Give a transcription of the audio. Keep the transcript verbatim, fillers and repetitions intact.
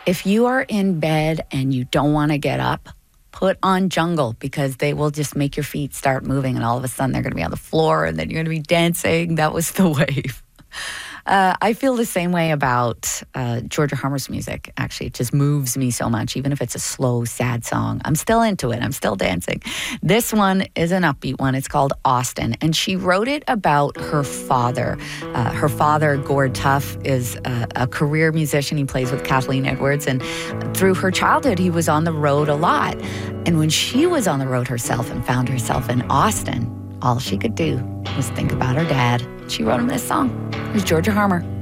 If you are in bed and you don't want to get up, put on Jungle, because they will just make your feet start moving, and all of a sudden they're going to be on the floor, and then you're going to be dancing. That was The Wave. Uh, I feel the same way about uh, Georgia Harmer's music, actually. It just moves me so much, even if it's a slow, sad song. I'm still into it. I'm still dancing. This one is an upbeat one. It's called Austin, and she wrote it about her father. Uh, her father, Gord Tuff, is a, a career musician. He plays with Kathleen Edwards, and through her childhood, he was on the road a lot. And when she was on the road herself and found herself in Austin, all she could do was think about her dad. She wrote him this song. Here's Georgia Harmer.